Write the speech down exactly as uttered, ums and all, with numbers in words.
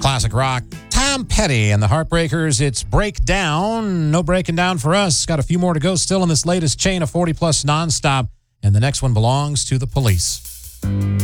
classic rock. Tom Petty and the Heartbreakers. It's Breakdown. No breaking down for us. Got a few more to go still in this latest chain of forty plus nonstop. And the next one belongs to the Police.